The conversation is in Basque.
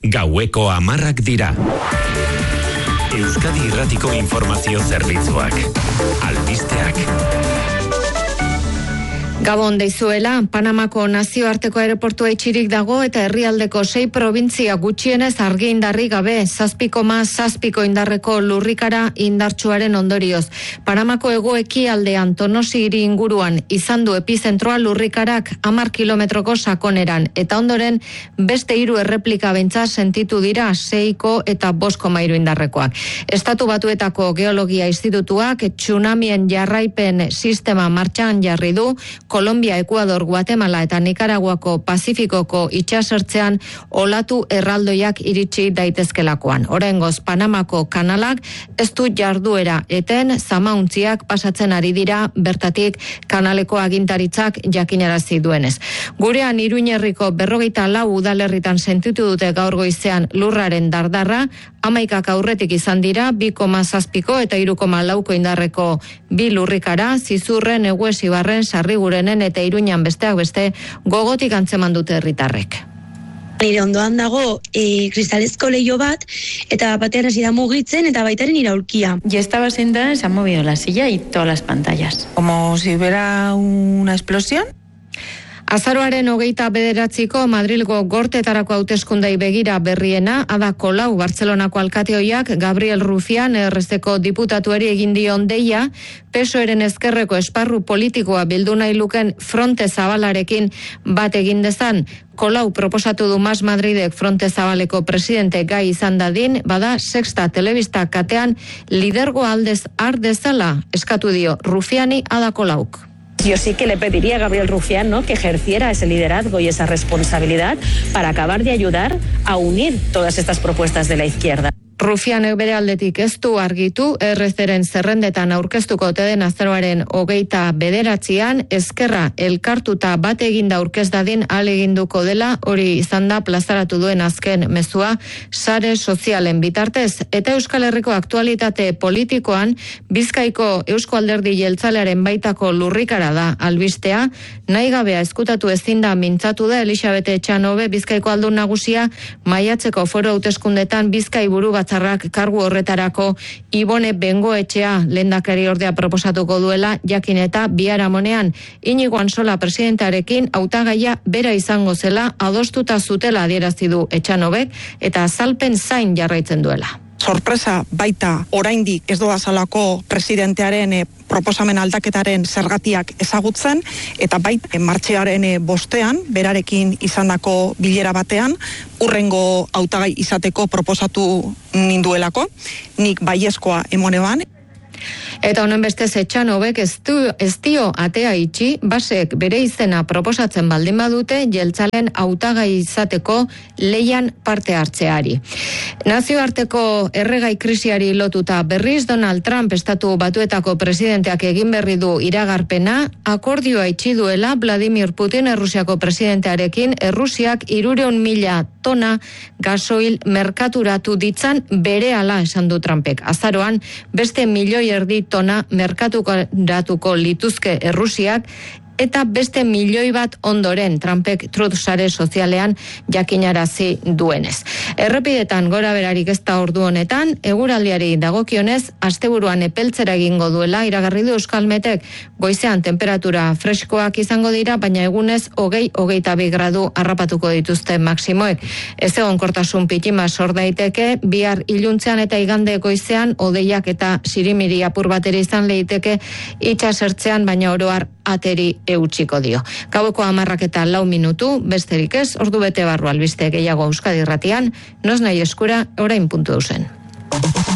Gaueko 10 dira. Euskadi Irratiko informazio zerbitzuak. Albisteak. Gabon deizuela, Panamako nazioarteko aeroportua itxirik dago eta herrialdeko 6 probintzia gutxienez argi indarri gabe 7,7 indarreko lurrikara indartsuaren ondorioz. Panamako hego-ekialdean Tonosi hiri inguruan izan du epizentroa lurrikarak 10 kilometroko sakoneran eta ondoren beste 3 erreplika behintzat sentitu dira 6 eta 5,3 indarrekoak. Estatu Batuetako Geologia Institutuak tsunamien jarraipen sistema martxan jarri du, Kolombia, Ekuador, Guatemala eta Nikaraguako Pazifikoko itsasertzean olatu erraldoiak iritsi daitezkelakoan. Oraingoz Panamako kanalak ez du jarduera eten, zamauntziak pasatzen ari dira bertatik kanaleko agintaritzak jakinarazi duenez. Gurean Iruñerriko 44 udalerritan sentitu dute gaur goizean lurraren dardarra, 11 aurretik izan dira 2,7 eta 3,4 indarreko 2 lurrikara, Zizurren, Eguesibarren, Sarrigurenen eta Iruñan besteak beste gogotik antzeman dute herritarrek. Nire ondoan dago kristalezko leiho bat, eta batean hasi da mugitzen eta baitaren iraulkia. Ya estaba sentada, se ha movido la silla y todas las pantallas. Como si hubiera una explosión. Azaroaren 29ko Madrilgo gortetarako hauteskundei begira berriena, Ada Colau Bartzelonako alkateoiak Gabriel Rufián errezeko diputatuari egin dion deia, PSOEren ezkerreko esparru politikoa bildu nahi luken fronte zabalarekin bat egin dezan. Colau proposatu du Mas Madridek fronte zabaleko presidente gai izan dadin, bada Sexta telebista katean lidergo aldez ardezala eskatu dio Rufiani Ada Colauk. Yo sí que le pediría a Gabriel Rufián, ¿no?, que ejerciera ese liderazgo y esa responsabilidad para acabar de ayudar a unir todas estas propuestas de la izquierda. Rufianek bere aldetik ez du argitu, errezeren zerrendetan aurkeztuko ote den azaroaren 29an, ezkerra elkartuta bat eginda aurkez dadin ahaleginduko dela, hori izan da plazaratu duen azken mezua sare sozialen bitartez. Eta Euskal Herriko aktualitate politikoan, Bizkaiko Eusko Alderdi Jeltzalearen baitako lurrikara da albistea, nahi gabea ezkutatu ezin da mintzatu da Elisabete Etxanobe, Bizkaiko aldun nagusia, maiatzeko foro hauteskundetan Bizkai buru batzarrak kargu horretarako Ibone Bengoetxea lehendakari ordea proposatuko duela, jakin eta biharamonean Inigo Ansola presidentearekin hautagaia bera izango zela adostuta zutela adierazi du Etxanobek eta azalpen zain jarraitzen duela. Sorpresa baita oraindik ez doazalako presidentearen proposamen aldaketaren zergatiak ezagutzen, eta baita martxearen 5ean, berarekin izandako bilera batean, urrengo hautagai izateko proposatu ninduelako, nik baiezkoa emoneban. Eta honen bestez Etxanobek ez dio atea itxi, basek bere izena proposatzen baldin badute jeltzalen hautagai izateko leian parte hartzeari. Nazioarteko erregai krisiari lotuta berriz Donald Trump Estatu Batuetako presidenteak egin berri du iragarpena, akordioa itxi duela Vladimir Putin Errusiako presidentearekin, Errusiak 300.000 tona gasoil merkaturatu ditzan berehala esan du Trumpek. Azaroan beste 1,5 milioi tona merkaturatuko lituzke Errusiak, eta beste 1 milioi bat ondoren Trumpek Truth sare sozialean jakinarazi duenez. Errepidetan gora berarik ez da ordu honetan, eguraldiari dagokionez, asteburuan epeltzera egingo duela iragarri du Euskalmetek, goizean temperatura freskoak izango dira, baina egunez 20-22 gradu harrapatuko dituzte maksimoek. Ez egonkortasun pitima sor daiteke, bihar iluntzean eta igande goizean hodeiak eta sirimiri apur batera izan leiteke itsasertzean, baina oro har ateri eutsiko dio. Gaueko 10:04, besterik ez, ordu bete barru albiste gehiago Euskadi Irratian, noz nahi eskura, orain puntu eusen.